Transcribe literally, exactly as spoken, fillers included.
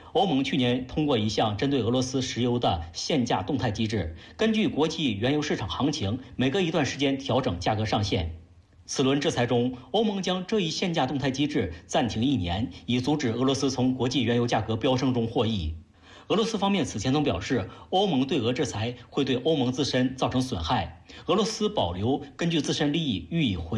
欧盟去年通过一项针对俄罗斯石油的限价动态机制，根据国际原油市场行情，每隔一段时间调整价格上限。此轮制裁中，欧盟将这一限价动态机制暂停一年，以阻止俄罗斯从国际原油价格飙升中获益。俄罗斯方面此前曾表示，欧盟对俄制裁会对欧盟自身造成损害，俄罗斯保留根据自身利益予以回应。